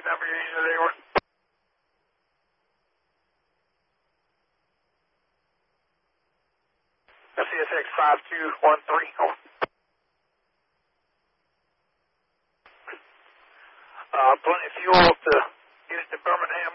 number you're using today, over. CSX 5213, over. Plenty of fuel to get it to Birmingham.